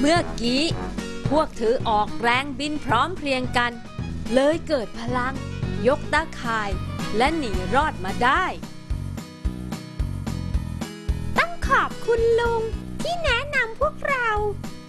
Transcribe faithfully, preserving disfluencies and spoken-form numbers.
มื่อกี้พวกเธอออกแรงบินพร้อมเพรียงกันเลยเกิดพลังยกตาข่ายและหนีรอดมาได้ต้องขอบคุณลุงที่แนะนำพวกเรา